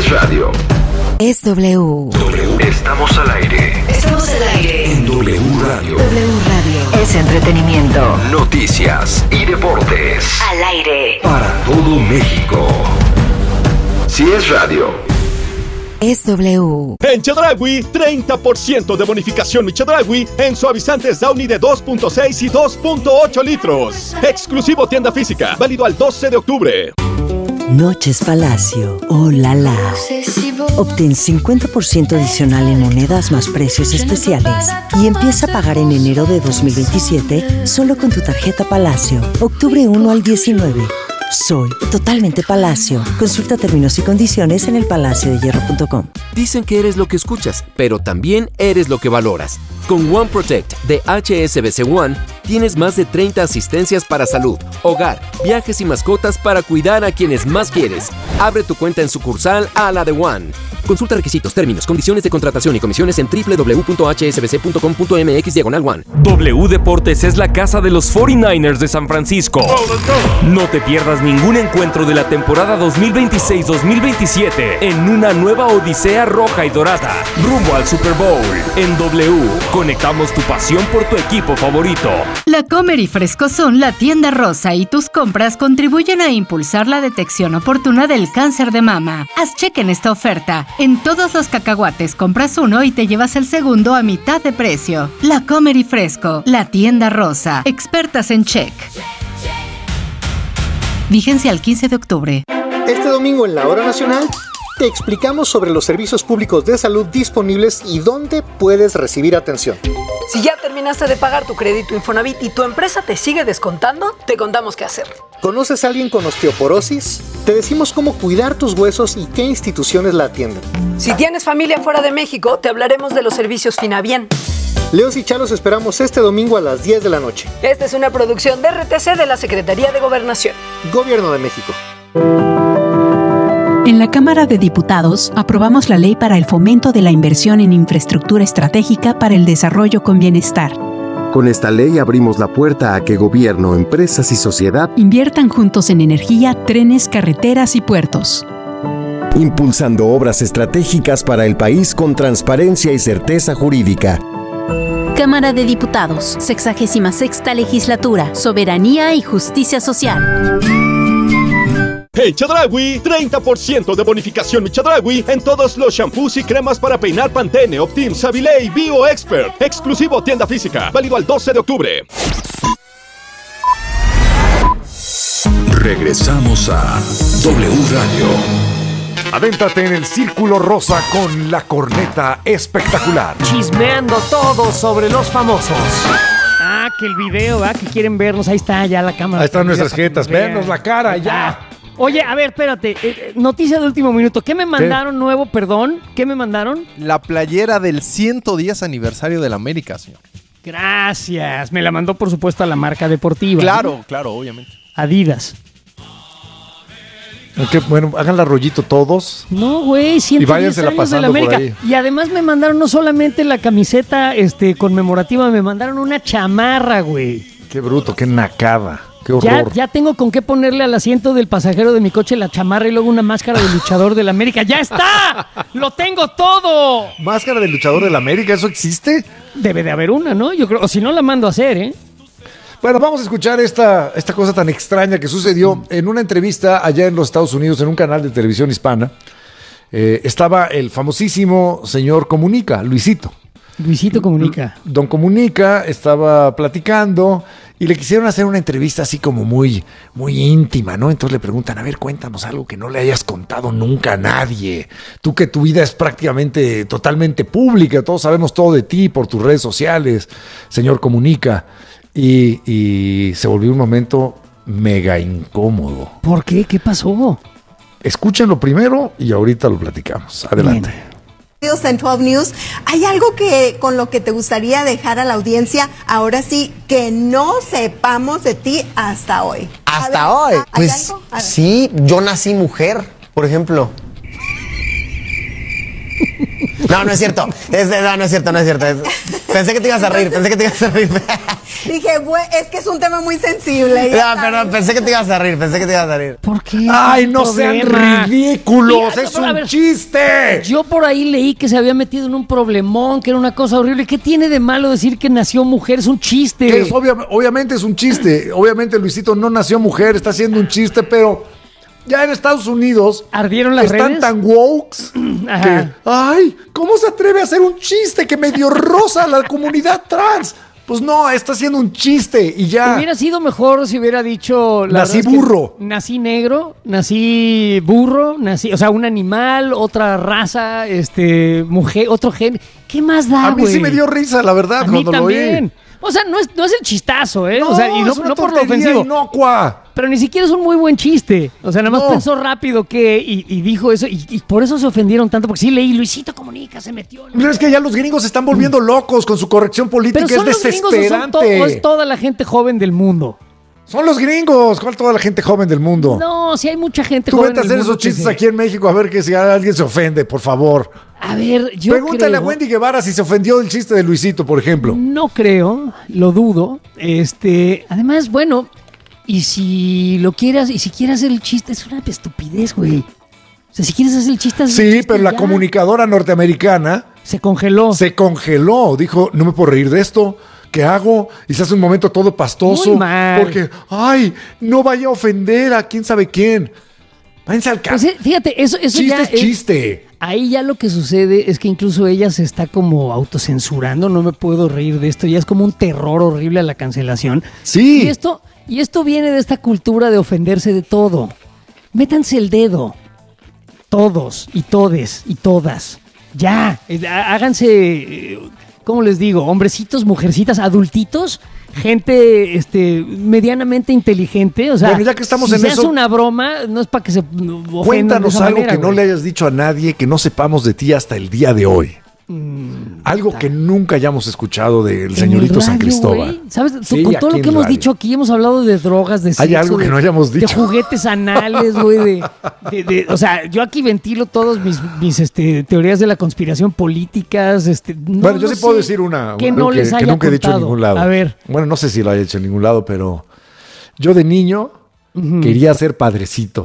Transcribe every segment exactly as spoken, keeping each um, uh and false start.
es radio. Es W. W. Estamos al aire. Estamos al aire. En W Radio. W Radio. Es entretenimiento. Noticias y deportes. Al aire. Para todo México. Si es radio. Es W. En Chedraui, treinta por ciento de bonificación mi Chedraui en suavizantes Downy de dos punto seis y dos punto ocho litros. Exclusivo tienda física, válido al doce de octubre. Noches Palacio, oh la la. Obtén cincuenta por ciento adicional en monedas más precios especiales y empieza a pagar en enero de dos mil veintisiete solo con tu tarjeta Palacio. Octubre uno al diecinueve. Soy totalmente Palacio. Consulta términos y condiciones en el palacio de hierro punto com. Dicen que eres lo que escuchas, pero también eres lo que valoras. Con One Protect de H S B C One tienes más de treinta asistencias para salud, hogar, viajes y mascotas para cuidar a quienes más quieres. Abre tu cuenta en sucursal a la de One. Consulta requisitos, términos, condiciones de contratación y comisiones en doble u doble u doble u punto h s b c punto com punto m x diagonal one. W Deportes es la casa de los cuarenta y nueve ers de San Francisco. No te pierdas ningún encuentro de la temporada dos mil veintiséis dos mil veintisiete en una nueva odisea roja y dorada, rumbo al Super Bowl. En W, conectamos tu pasión por tu equipo favorito. La Comer y Fresco son la tienda rosa y tus compras contribuyen a impulsar la detección oportuna del cáncer de mama. Haz cheque en esta oferta. En todos los cacahuates compras uno y te llevas el segundo a mitad de precio. La Comer y Fresco, la tienda rosa. Expertas en check. Vigencia al quince de octubre. Este domingo en la Hora Nacional te explicamos sobre los servicios públicos de salud disponibles y dónde puedes recibir atención. Si ya terminaste de pagar tu crédito Infonavit y tu empresa te sigue descontando, te contamos qué hacer. ¿Conoces a alguien con osteoporosis? Te decimos cómo cuidar tus huesos y qué instituciones la atienden. Si tienes familia fuera de México, te hablaremos de los servicios Finabien. Leos y Chalos esperamos este domingo a las diez de la noche. Esta es una producción de R T C de la Secretaría de Gobernación. Gobierno de México. En la Cámara de Diputados aprobamos la ley para el fomento de la inversión en infraestructura estratégica para el desarrollo con bienestar. Con esta ley abrimos la puerta a que gobierno, empresas y sociedad inviertan juntos en energía, trenes, carreteras y puertos. Impulsando obras estratégicas para el país con transparencia y certeza jurídica. Cámara de Diputados, sexagésima sexta legislatura, soberanía y justicia social. En Chedraui, treinta por ciento de bonificación mi Chedraui en todos los shampoos y cremas para peinar Pantene, Optim, Savile y Bio Expert. Exclusivo tienda física, válido al doce de octubre. Regresamos a W Radio. Adéntrate en el Círculo Rosa con la corneta espectacular. Chismeando todo sobre los famosos. Ah, que el video, ¿va? Que quieren vernos. Ahí está ya la cámara. Ahí están nuestras jetas. Véanos la cara, ya. Oye, a ver, espérate. Eh, noticia de último minuto. ¿Qué me mandaron ¿Qué? nuevo, perdón? ¿Qué me mandaron? La playera del ciento diez aniversario de la América, señor. Gracias. Me la mandó, por supuesto, a la marca deportiva. Claro, ¿no? claro, obviamente. Adidas. Okay, bueno, háganla rollito todos. No, güey, ciento diez años de la América. Y además me mandaron no solamente la camiseta este, conmemorativa, me mandaron una chamarra, güey. Qué bruto, qué nacada. Qué horror. Ya, ya tengo con qué ponerle al asiento del pasajero de mi coche la chamarra y luego una máscara de luchador de la América. ¡Ya está! ¡Lo tengo todo! ¿Máscara de luchador de la América? ¿Eso existe? Debe de haber una, ¿no? Yo creo, o si no la mando a hacer, ¿eh? Bueno, vamos a escuchar esta, esta cosa tan extraña que sucedió en una entrevista allá en los Estados Unidos, en un canal de televisión hispana. Eh, estaba el famosísimo señor Comunica, Luisito. Luisito Comunica. Don Comunica estaba platicando y le quisieron hacer una entrevista así como muy, muy íntima, ¿no? Entonces le preguntan, a ver, cuéntanos algo que no le hayas contado nunca a nadie. Tú que tu vida es prácticamente totalmente pública, todos sabemos todo de ti por tus redes sociales, señor Comunica. Y, y se volvió un momento mega incómodo. ¿Por qué? ¿Qué pasó? Escúchenlo primero y ahorita lo platicamos. Adelante. Bien. En doce News, ¿hay algo que con lo que te gustaría dejar a la audiencia ahora sí que no sepamos de ti hasta hoy? Hasta ver, hoy, pues sí, yo nací mujer, por ejemplo. No, no es cierto. Es, no, no es cierto, no es cierto. Es, pensé que te ibas a reír, pensé que te ibas a reír. Dije, güey, es que es un tema muy sensible. Ya, perdón, pensé que te ibas a reír, pensé que te ibas a reír. ¿Por qué? Ay, no sean ridículos, es un ver, chiste. Yo por ahí leí que se había metido en un problemón, que era una cosa horrible. ¿Qué tiene de malo decir que nació mujer? Es un chiste. Es obvia, obviamente es un chiste. Obviamente Luisito no nació mujer, está haciendo un chiste, pero ya en Estados Unidos ardieron las están redes. tan wokes que, ay, ¿cómo se atreve a hacer un chiste que medio rosa a la comunidad trans? Pues no, está haciendo un chiste y ya. Hubiera sido mejor si hubiera dicho... La nací burro. Nací negro, nací burro, nací... O sea, un animal, otra raza, este, mujer, otro gen. ¿Qué más da, A mí güey? sí me dio risa, la verdad, a cuando mí lo también. oí. O sea, no es, no es el chistazo, ¿eh? No, o sea, y no, es una no por lo tontería ofensivo. inocua. Pero ni siquiera es un muy buen chiste. O sea, nada más No. pensó rápido que... Y, y dijo eso. Y, y por eso se ofendieron tanto. Porque sí leí, Luisito Comunica se metió. Pero es que ya los gringos se están volviendo locos con su corrección política. Pero son es los gringos, desesperante. o son to- o es toda la gente joven del mundo. Son los gringos. ¿Cuál toda la gente joven del mundo? No, si hay mucha gente Tú joven vete a del hacer mundo esos que chistes se- aquí en México a ver que si alguien se ofende, por favor. A ver, yo Pregúntale creo... a Wendy Guevara si se ofendió del chiste de Luisito, por ejemplo. No creo, lo dudo. Este, además, bueno, y si lo quieras, y si quieres hacer el chiste, es una estupidez, güey. O sea, si quieres hacer el chiste... haz el Sí, chiste pero la ya. comunicadora norteamericana Se congeló. se congeló. Dijo, no me puedo reír de esto. ¿Qué hago? Y se hace un momento todo pastoso. Muy mal. Porque, ay, no vaya a ofender a quién sabe quién. Váyanse al Pues, eh, fíjate, eso, eso Chiste ya es chiste. Ahí ya lo que sucede es que incluso ella se está como autocensurando, no me puedo reír de esto, ya es como un terror horrible a la cancelación. Sí. Y esto, y esto viene de esta cultura de ofenderse de todo. Métanse el dedo. Todos y todes y todas. Ya, eh, háganse, eh, ¿cómo les digo? Hombrecitos, mujercitas, adultitos, gente este, medianamente inteligente. O sea, Bueno, ya que estamos si en se eso- hace una broma, no es para que se ofendan de Cuéntanos esa algo manera, que no güey. le hayas dicho a nadie, que no sepamos de ti hasta el día de hoy. Algo que nunca hayamos escuchado del En señorito el San radio, Cristóbal. güey. ¿Sabes? Tú- Sí, con todo aquí lo que en hemos radio. dicho aquí, hemos hablado de drogas, de Hay sexo, algo que de- no hayamos dicho. De juguetes anales, güey. De, de- de- o sea, yo aquí ventilo todos mis, mis este, teorías de la conspiración políticas. Este, no- Bueno, yo no sí puedo sé decir una que algo no que, les que haya nunca he dicho en contado. ningún lado. A ver. Bueno, no sé si lo haya hecho en ningún lado, pero yo de niño quería ser padrecito.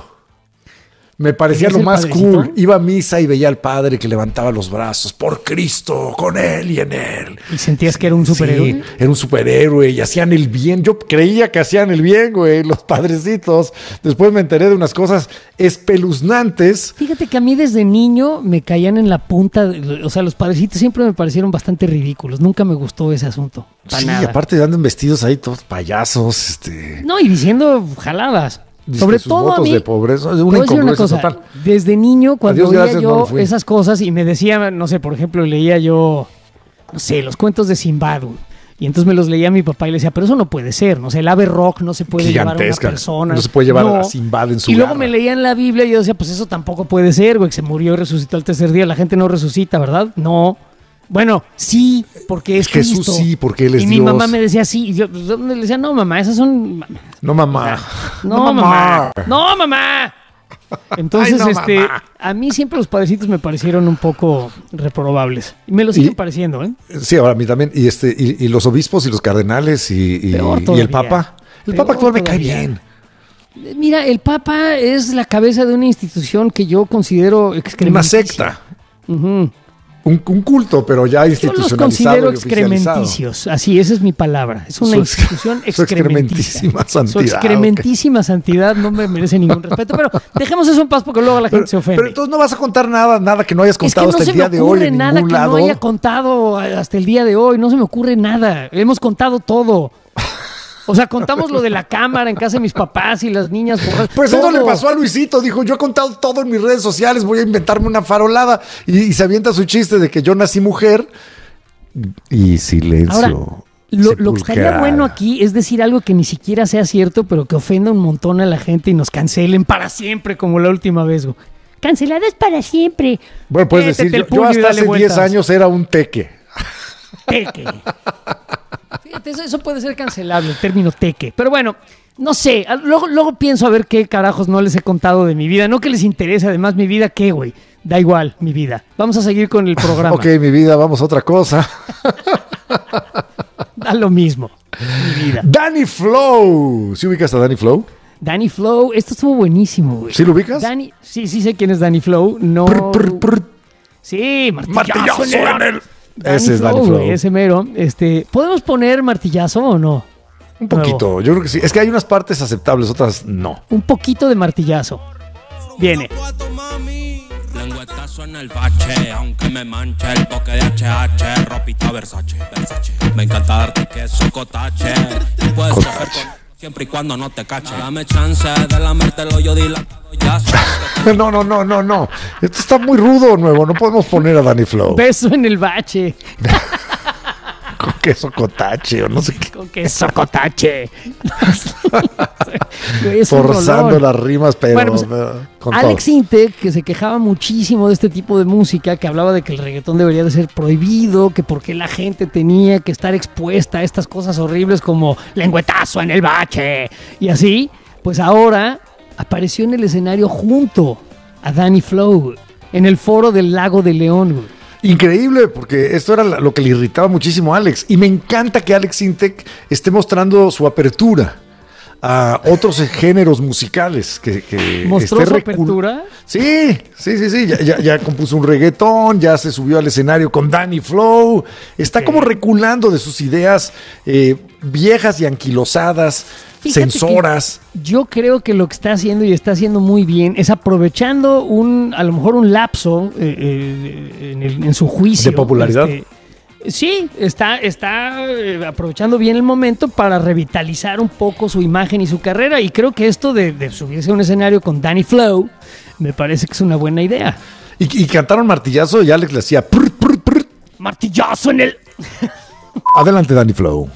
Me parecía lo ¿Querías más ser padrecito? cool. Iba a misa y veía al padre que levantaba los brazos. Por Cristo, con él y en él. ¿Y sentías que era un superhéroe? Sí, era un superhéroe y hacían el bien. Yo creía que hacían el bien, güey, los padrecitos. Después me enteré de unas cosas espeluznantes. Fíjate que a mí desde niño me caían en la punta. de- o sea, los padrecitos siempre me parecieron bastante ridículos. Nunca me gustó ese asunto. Pa' Sí, nada. aparte andan vestidos ahí todos payasos, este... No, y diciendo jaladas. Dice Sobre que sus todo a votos mí, de pobreza, te una voy a decir una incongruencia cosa, total. desde niño cuando Adiós, veía gracias, no yo lo fui. esas cosas y me decía, no sé, por ejemplo, leía yo, no sé, los cuentos de Sinbad, güey, y entonces me los leía a mi papá y le decía, pero eso no puede ser, no sé, el ave rock no se puede llevar a una Gigantesca. persona. No se puede llevar a Sinbad en su Y luego garra. me leía en la Biblia y yo decía, pues eso tampoco puede ser, güey, que se murió y resucitó al tercer día, la gente no resucita, ¿verdad? No. Bueno, sí, porque es Jesús Cristo. sí, porque Él es Y mi Dios. mamá me decía sí, y yo yo le decía, no, mamá, esas son... No, mamá. No, mamá. No, mamá. Entonces, Ay, no, este, mamá. a mí siempre los padrecitos me parecieron un poco reprobables. Y me lo siguen Y- pareciendo, ¿eh? Sí, ahora a mí también. Y, este, y, y los obispos y los cardenales y, y- Peor y todavía. el Papa. El Peor Papa actual me cae todavía. bien. Eh, Mira, el Papa es la cabeza de una institución que yo considero Una excrementísima. secta. Ujú. Un, un culto, pero ya Yo los institucionalizado considero y oficializado. excrementicios. Así, esa es mi palabra. Es una Su- institución su excrementísima. excrementísima santidad, Su excrementísima santidad no me merece ningún respeto. Pero dejemos eso en paz porque luego la gente se ofende. Pero entonces no vas a contar nada, nada que no hayas Es que contado no hasta se el me día de hoy ocurre en nada ningún que lado. no haya contado hasta el día de hoy. No se me ocurre nada. Hemos contado todo. O sea, contamos lo de la cámara en casa de mis papás y las niñas borrachas. Pues eso todo. le pasó a Luisito, dijo, yo he contado todo en mis redes sociales, voy a inventarme una farolada. Y, y se avienta su chiste de que yo nací mujer. Y silencio. Ahora, Lo, lo que estaría sepulcral. bueno aquí es decir algo que ni siquiera sea cierto, pero que ofenda un montón a la gente y nos cancelen para siempre, como la última vez. güey. Canceladas para siempre. Bueno, puedes Métete decir, el yo, yo puño y hasta dale hace diez vueltas. años era un teque. Teque. Fíjate, eso, eso puede ser cancelable, el término teque. Pero bueno, no sé. a- Luego, luego pienso a ver qué carajos no les he contado de mi vida. No que les interese, además, mi vida, ¿qué, güey? Da igual, mi vida. Vamos a seguir con el programa. Ok, mi vida, vamos a otra cosa. Da lo mismo. Mi vida. Danny Flow. ¿Sí ubicas a Danny Flow? Danny Flow, esto estuvo buenísimo, güey. ¿Sí lo ubicas? Danny, sí, sí sé quién es Danny Flow. No. Prr, prr, prr. Sí, martillazo, Martillazo en el... en el... Danny Ese es Flow, Danny Flow. güey, ese mero. Este, ¿podemos poner martillazo o no? Un poquito, Nuevo. yo creo que sí. Es que hay unas partes aceptables, otras no. Un poquito de martillazo. Viene. Lengüetazo en el bache, aunque me manche el toque de H H, ropita Versace, Versace. Me encanta darte queso cotache, y puedes coger con siempre y cuando no te cache. Dame chance de lamértelo, yo dilatado ya sabes. No, no, no, no, no. Esto está muy rudo, nuevo. No podemos poner a Danny Flow. Beso en el bache. Con queso cotache o no sé qué. Con queso cotache. Forzando las rimas, pero, bueno, pues, pero con Alex todo. Intec, que se quejaba muchísimo de este tipo de música, que hablaba de que el reggaetón debería de ser prohibido, que por qué la gente tenía que estar expuesta a estas cosas horribles como lengüetazo en el bache y así, pues ahora apareció en el escenario junto a Danny Flow en el foro del Lago de León, güey. Increíble, porque esto era lo que le irritaba muchísimo a Alex. Y me encanta que Alex Intec esté mostrando su apertura a otros géneros musicales. Que, que ¿Mostró esté su recul- apertura? Sí, sí, sí, sí. Ya, ya, ya compuso un reggaetón, ya se subió al escenario con Danny Flow. Está como reculando de sus ideas eh, viejas y anquilosadas, Fíjate censoras. Yo creo que lo que está haciendo y está haciendo muy bien es aprovechando un, a lo mejor un lapso eh, eh, en, el- en su juicio. ¿De popularidad? Este, sí, está, está eh, aprovechando bien el momento para revitalizar un poco su imagen y su carrera. Y creo que esto de, de subirse a un escenario con Danny Flow me parece que es una buena idea. Y, y cantaron martillazo y Alex le hacía prr, prr, prr. Martillazo en el... Adelante, Danny Flow.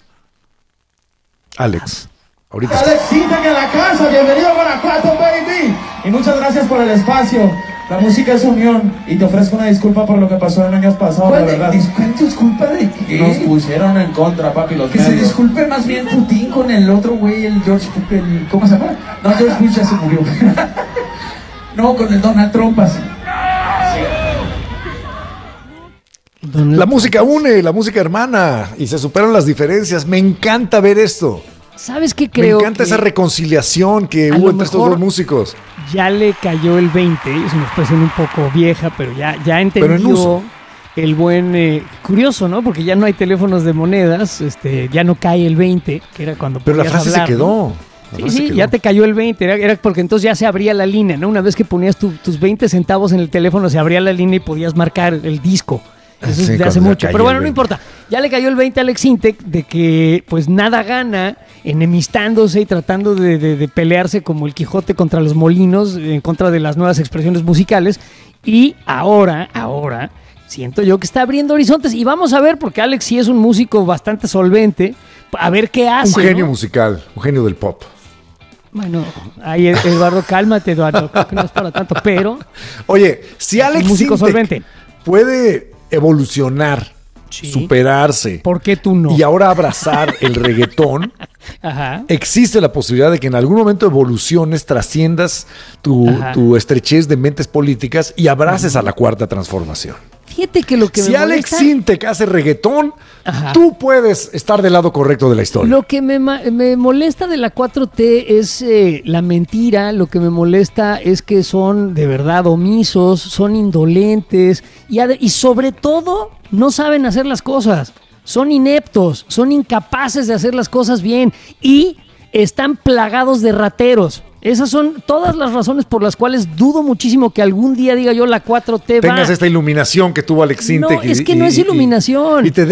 Alex. Ahorita. Alex Intec en la casa, bienvenido a Guanajuato, baby. Y muchas gracias por el espacio. La música es unión y te ofrezco una disculpa por lo que pasó en años pasados, la verdad. ¿Disculpa de qué? Nos pusieron en contra, papi, los medios. Que se disculpe más bien Putin con el otro güey, el George, el, ¿cómo se llama? No, George Bush ya se murió. No, con el Donald Trump así. La música une, la música hermana y se superan las diferencias. Me encanta ver esto. ¿Sabes qué creo? Me encanta que esa reconciliación que a hubo lo entre estos mejor dos músicos. Ya le cayó el veinte, es una expresión un poco vieja, pero ya, ya Pero en entendió uso. el buen... Eh, curioso, ¿no? Porque ya no hay teléfonos de monedas, este, ya no cae el veinte, que era cuando Pero la podías frase hablar, se ¿no? quedó. La Sí, frase sí, quedó. ya te cayó el veinte, era, era porque entonces ya se abría la línea, ¿no? Una vez que ponías tu- tus veinte centavos en el teléfono, se abría la línea y podías marcar el disco. Eso Sí, es de cuando hace ya mucho. cayó Pero bueno, el no veinte. importa. Ya le cayó el veinte a Alex Intec de que pues nada gana enemistándose y tratando de, de- de pelearse como el Quijote contra los molinos, en contra de las nuevas expresiones musicales. Y ahora, ahora, siento yo que está abriendo horizontes. Y vamos a ver, porque Alex sí es un músico bastante solvente, a ver qué hace. Un genio ¿no? musical, un genio del pop. Bueno, ahí Eduardo, cálmate, Eduardo, creo que no es para tanto, pero... Oye, si es un Alex músico Intec solvente. puede evolucionar, superarse, ¿por qué tú no? y ahora abrazar el reggaetón, Ajá. existe la posibilidad de que en algún momento evoluciones, trasciendas tu, Ajá. tu estrechez de mentes políticas y abraces a la cuarta transformación. Fíjate que lo que Si me Alex molesta... Intec hace reggaetón, Ajá. tú puedes estar del lado correcto de la historia. Lo que me, ma- me molesta de la cuatro T es eh, la mentira, lo que me molesta es que son de verdad omisos, son indolentes y, ade- y sobre todo no saben hacer las cosas, son ineptos, son incapaces de hacer las cosas bien y están plagados de rateros. Esas son todas las razones por las cuales dudo muchísimo que algún día diga yo la cuatro T va. Tengas esta iluminación que tuvo Alex Intec. No, es que no es iluminación. Y te